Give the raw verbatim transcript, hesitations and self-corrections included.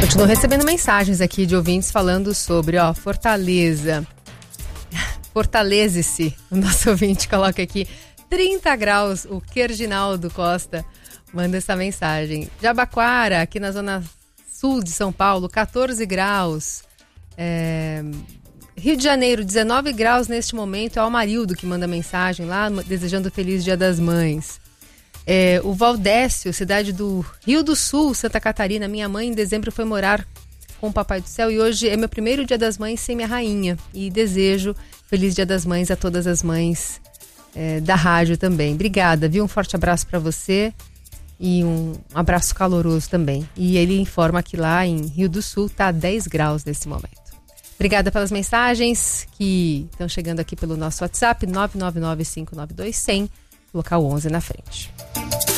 Continuo recebendo mensagens aqui de ouvintes falando sobre, ó, Fortaleza. Fortaleze-se. O nosso ouvinte coloca aqui trinta graus. O Kerginaldo Costa manda essa mensagem. Jabaquara, aqui na zona sul de São Paulo, catorze graus. É... Rio de Janeiro, dezenove graus neste momento. É o Amarildo que manda mensagem lá, desejando feliz Dia das Mães. É, o Valdécio, cidade do Rio do Sul, Santa Catarina. Minha mãe em dezembro foi morar com o Papai do Céu e hoje é meu primeiro Dia das Mães sem minha rainha. E desejo feliz Dia das Mães a todas as mães é, da rádio também. Obrigada, viu? Um forte abraço para você e um abraço caloroso também. E ele informa que lá em Rio do Sul tá dez graus nesse momento. Obrigada pelas mensagens que estão chegando aqui pelo nosso WhatsApp nove nove nove, cinco nove dois, cem, local onze na frente.